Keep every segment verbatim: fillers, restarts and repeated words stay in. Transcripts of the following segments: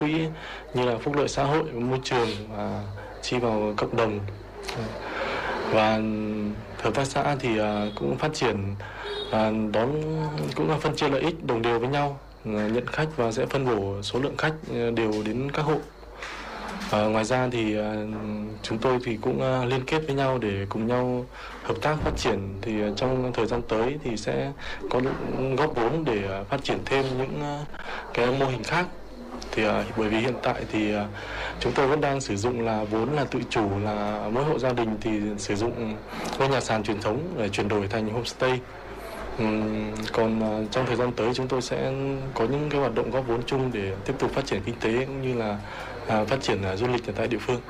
quỹ như là phúc lợi xã hội, môi trường và chi vào cộng đồng. Và hợp tác xã thì cũng phát triển đón cũng là phân chia lợi ích đồng đều với nhau, nhận khách và sẽ phân bổ số lượng khách đều đến các hộ. À, ngoài ra thì à, chúng tôi thì cũng à, liên kết với nhau để cùng nhau hợp tác phát triển. Thì à, trong thời gian tới thì sẽ có góp vốn để à, phát triển thêm những à, cái mô hình khác. Thì à, bởi vì hiện tại thì à, chúng tôi vẫn đang sử dụng là vốn là tự chủ, là mỗi hộ gia đình thì sử dụng ngôi nhà sàn truyền thống để chuyển đổi thành homestay. Uhm, còn à, trong thời gian tới chúng tôi sẽ có những cái hoạt động góp vốn chung để tiếp tục phát triển kinh tế cũng như là à, phát triển à, du lịch ở tại địa phương.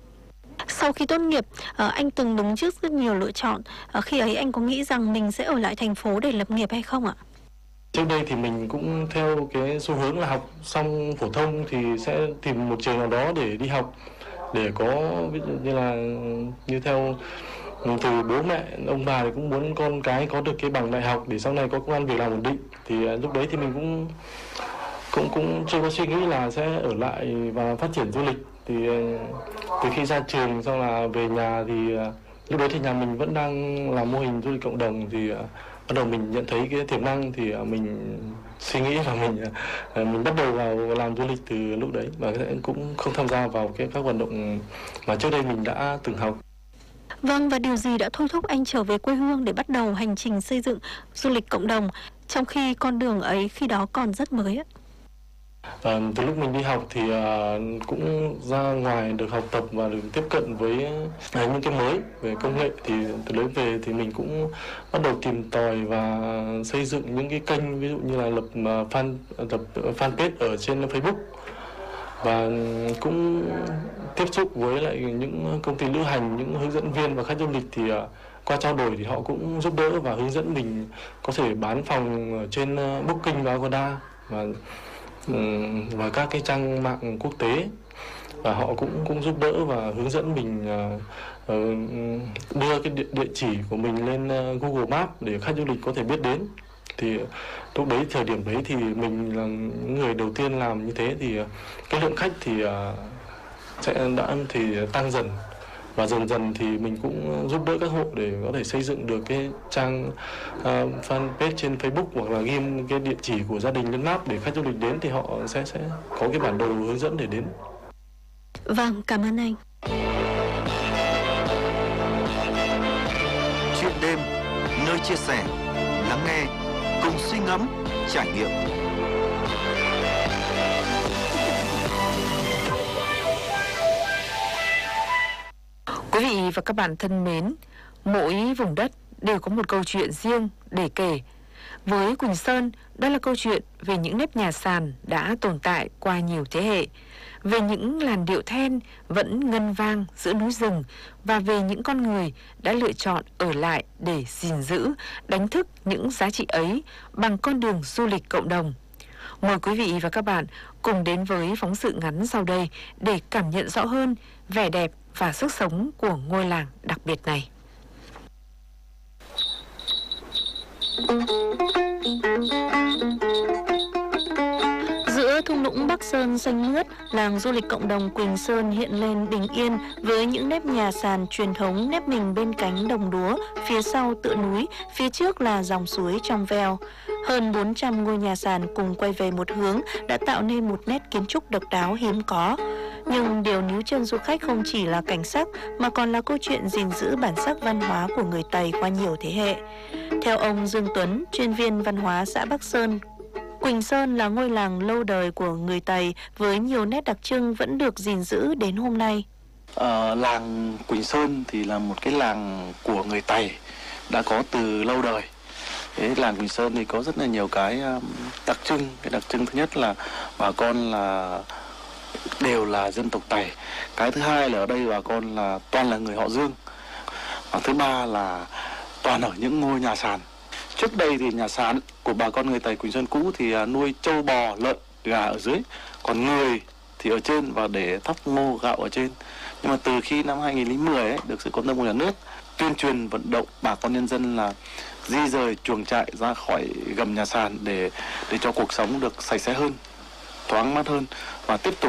Sau khi tốt nghiệp, anh từng đứng trước rất nhiều lựa chọn. Khi ấy anh có nghĩ rằng mình sẽ ở lại thành phố để lập nghiệp hay không ạ? Trước đây thì mình cũng theo cái xu hướng là học xong phổ thông thì sẽ tìm một trường nào đó để đi học, để có ví dụ như là như theo từ bố mẹ, ông bà thì cũng muốn con cái có được cái bằng đại học để sau này có công ăn việc làm ổn định. Thì lúc đấy thì mình cũng cũng cũng chưa có suy nghĩ là sẽ ở lại và phát triển du lịch. Thì từ khi ra trường xong là về nhà thì lúc đấy thì nhà mình vẫn đang làm mô hình du lịch cộng đồng, thì bắt đầu mình nhận thấy cái tiềm năng thì mình suy nghĩ và mình mình bắt đầu vào làm du lịch từ lúc đấy, và cũng không tham gia vào cái các hoạt động mà trước đây mình đã từng học. Vâng, và điều gì đã thôi thúc anh trở về quê hương để bắt đầu hành trình xây dựng du lịch cộng đồng, trong khi con đường ấy khi đó còn rất mới ạ? À, từ lúc mình đi học thì uh, cũng ra ngoài được học tập và được tiếp cận với uh, những cái mới về công nghệ. Thì từ đấy về thì mình cũng bắt đầu tìm tòi và xây dựng những cái kênh, ví dụ như là lập uh, fan lập fanpage ở trên Facebook, và cũng tiếp xúc với lại những công ty lữ hành, những hướng dẫn viên và khách du lịch. Thì uh, qua trao đổi thì họ cũng giúp đỡ và hướng dẫn mình có thể bán phòng ở trên uh, Booking và Agoda và và các cái trang mạng quốc tế, và họ cũng cũng giúp đỡ và hướng dẫn mình uh, uh, đưa cái địa, địa chỉ của mình lên uh, Google Maps để khách du lịch có thể biết đến. Thì lúc đấy, thời điểm đấy thì mình là những người đầu tiên làm như thế, thì cái lượng khách thì uh, sẽ đã thì tăng dần, và dần dần thì mình cũng giúp đỡ các hộ để có thể xây dựng được cái trang uh, fanpage trên Facebook, hoặc là ghi cái địa chỉ của gia đình lên map để khách du lịch đến thì họ sẽ sẽ có cái bản đồ hướng dẫn để đến. Vâng, cảm ơn anh. Chuyện đêm, nơi chia sẻ, lắng nghe, cùng suy ngẫm, trải nghiệm. Quý vị và các bạn thân mến, mỗi vùng đất đều có một câu chuyện riêng để kể. Với Quỳnh Sơn, đó là câu chuyện về những nếp nhà sàn đã tồn tại qua nhiều thế hệ, về những làn điệu then vẫn ngân vang giữa núi rừng, và về những con người đã lựa chọn ở lại để gìn giữ, đánh thức những giá trị ấy bằng con đường du lịch cộng đồng. Mời quý vị và các bạn cùng đến với phóng sự ngắn sau đây để cảm nhận rõ hơn vẻ đẹp và sức sống của ngôi làng đặc biệt này. Giữa thung lũng Bắc Sơn xanh mướt, làng du lịch cộng đồng Quỳnh Sơn hiện lên bình yên với những nếp nhà sàn truyền thống nép mình bên cánh đồng lúa, phía sau tựa núi, phía trước là dòng suối trong veo. Hơn bốn trăm ngôi nhà sàn cùng quay về một hướng đã tạo nên một nét kiến trúc độc đáo hiếm có. Nhưng điều níu chân du khách không chỉ là cảnh sắc mà còn là câu chuyện gìn giữ bản sắc văn hóa của người Tày qua nhiều thế hệ. Theo ông Dương Tuấn, chuyên viên văn hóa xã Bắc Sơn, Quỳnh Sơn là ngôi làng lâu đời của người Tày với nhiều nét đặc trưng vẫn được gìn giữ đến hôm nay. À, làng Quỳnh Sơn thì là một cái làng của người Tày đã có từ lâu đời. Thế làng Quỳnh Sơn thì có rất là nhiều cái đặc trưng. Cái đặc trưng thứ nhất là bà con là đều là dân tộc Tày. Cái thứ hai là ở đây bà con là toàn là người họ Dương. Và thứ ba là toàn ở những ngôi nhà sàn. Trước đây thì nhà sàn của bà con người Tày Quỳnh Sơn cũ thì nuôi trâu bò, lợn, gà ở dưới, còn người thì ở trên và để thóc ngô gạo ở trên. Nhưng mà từ khi năm hai nghìn không trăm mười ấy, được sự quan tâm của nhà nước, tuyên truyền vận động bà con nhân dân là di rời chuồng trại ra khỏi gầm nhà sàn để để cho cuộc sống được sạch sẽ hơn. thoáng mát hơn và tiếp tục